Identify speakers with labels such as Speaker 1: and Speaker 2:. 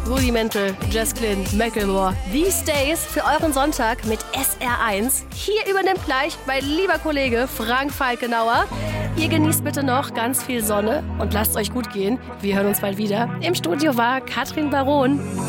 Speaker 1: Rudimental, Jacqueline McLemore. These Days für euren Sonntag mit SR1. Hier übernimmt gleich mein lieber Kollege Frank Falkenauer. Ihr genießt bitte noch ganz viel Sonne und lasst euch gut gehen. Wir hören uns bald wieder. Im Studio war Katrin Baron.